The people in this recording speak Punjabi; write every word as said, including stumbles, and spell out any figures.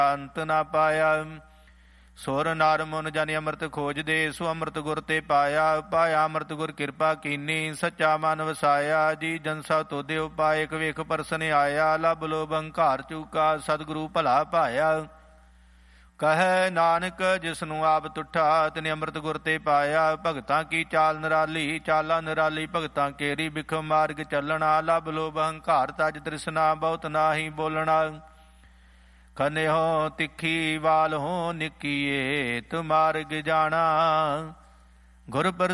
ਅੰਤ ਨਾ ਪਾਇਆ। ਸੁਰ ਨਰ ਮੁਨ ਜਨ ਅੰਮ੍ਰਿਤ ਖੋਜਦੇ, ਸੋ ਅੰਮ੍ਰਿਤ ਗੁਰ ਤੇ ਪਾਇਆ। ਪਾਇਆ ਅੰਮ੍ਰਿਤ ਗੁਰ ਕਿਰਪਾ ਕੀਨੀ, ਸੱਚਾ ਮਨ ਵਸਾਇਆ। ਜੀ ਜਨ ਸਭ ਤੋਦੇ ਉਪਾਏ, ਇੱਕ ਵੇਖ ਪਰਸਨ ਆਇਆ। ਲੱਭ ਲੋਭ ਹੰਕਾਰ ਚੂਕਾ, ਸਤਿਗੁਰੂ ਭਲਾ ਭਾਇਆ। ਕਹੈ ਨਾਨਕ ਜਿਸਨੂੰ ਆਪ ਤੁਠਾ, ਤਿਨੇ ਅੰਮ੍ਰਿਤ ਗੁਰ ਤੇ ਪਾਇਆ। ਭਗਤਾਂ ਕੀ ਚਾਲ ਨਿਰਾਲੀ, ਚਾਲਾ ਨਿਰਾਲੀ ਭਗਤਾਂ ਕੇਰੀ। ਬਿਖਮ ਮਾਰਗ ਚੱਲਣਾ, ਲੱਭ ਲੋਭ ਹੰਕਾਰ ਤਜ ਤ੍ਰਿਸ਼ਨਾ। ਬਹੁਤ ਨਾਹੀ ਬੋਲਣਾ, ਖਨਿਓ ਤਿੱਖੀ ਵਾਲ ਹੋ ਨਿੱਕੀਏ। ਤੁ ਮਾਰਗ ਜਾਣਾ, ਗੁਰ